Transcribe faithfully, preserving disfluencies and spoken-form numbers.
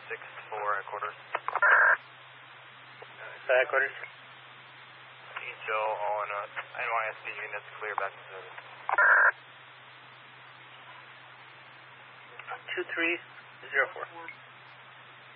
six four at quarters. At quarters. Show all in uh, N Y S B units clear back to service. two three zero four.